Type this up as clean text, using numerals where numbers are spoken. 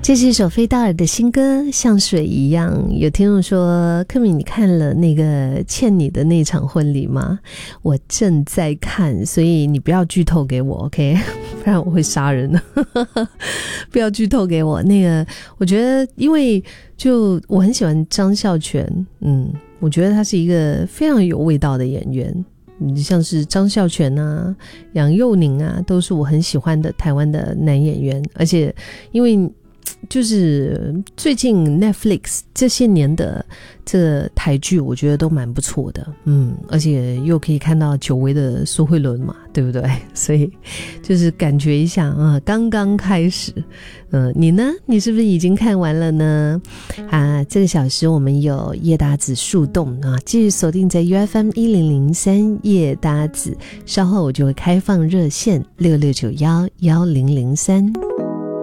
这是一首菲道尔的新歌《像水一样》。有听众说，克敏，你看了那个欠你的那场婚礼吗？我正在看，所以你不要剧透给我 OK， 不然我会杀人的不要剧透给我。那个我觉得因为就我很喜欢张孝全，我觉得他是一个非常有味道的演员，像是张孝全啊、杨佑宁啊，都是我很喜欢的台湾的男演员。而且因为就是最近 Netflix 这些年的这个台剧我觉得都蛮不错的，而且又可以看到久违的苏慧伦嘛，对不对？所以就是感觉一下刚刚开始。你呢？你是不是已经看完了呢？这个小时我们有叶搭子树洞继续锁定在 UFM 1003叶搭子，稍后我就会开放热线66911003。